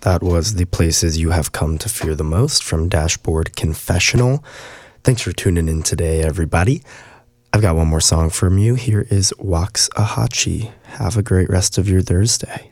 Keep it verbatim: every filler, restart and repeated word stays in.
That was The Places You Have Come to Fear the Most from Dashboard Confessional. Thanks for tuning in today, everybody. I've got one more song from you. Here is Waxahachie. Have a great rest of your Thursday.